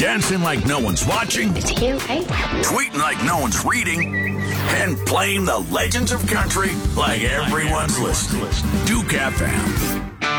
Dancing like no one's watching. It's cute, right? Tweeting like no one's reading. And playing the legends of country like everyone's listening. Duke FM.